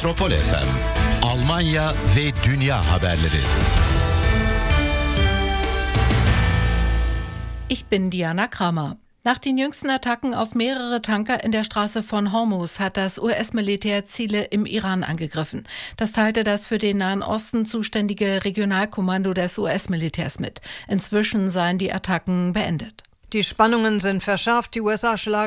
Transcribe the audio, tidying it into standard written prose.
Metropol FM, Almanya ve dünya haberleri. Ich bin Diana Kramer. Nach den jüngsten Attacken auf mehrere Tanker in der Straße von Hormuz hat das US-Militär Ziele im Iran angegriffen. Das teilte das für den Nahen Osten zuständige Regionalkommando des US-Militärs mit. Inzwischen seien die Attacken beendet. Die Spannungen sind verschärft. Die USA schlagen